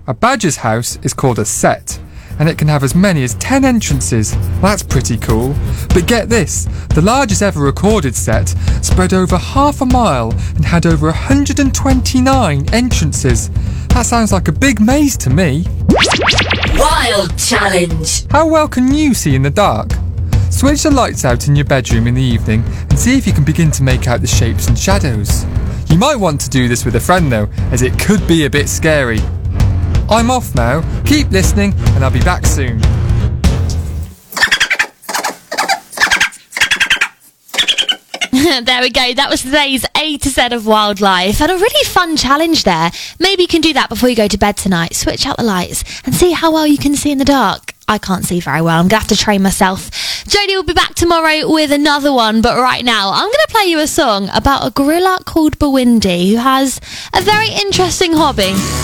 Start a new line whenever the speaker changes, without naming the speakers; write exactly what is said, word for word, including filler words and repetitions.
A badger's house is called a set, and it can have as many as ten entrances. That's pretty cool. But get this, the largest ever recorded set spread over half a mile and had over one hundred twenty-nine entrances. That sounds like a big maze to me.
Wild challenge.
How well can you see in the dark? Switch the lights out in your bedroom in the evening and see if you can begin to make out the shapes and shadows. You might want to do this with a friend though, as it could be a bit scary. I'm off now. Keep listening and I'll be back soon.
There we go. That was today's A to Z of wildlife, and a really fun challenge there. Maybe you can do that before you go to bed tonight. Switch out the lights and see how well you can see in the dark. I can't see very well. I'm going to have to train myself. Jodie will be back tomorrow with another one, but right now I'm going to play you a song about a gorilla called Bawindi who has a very interesting hobby.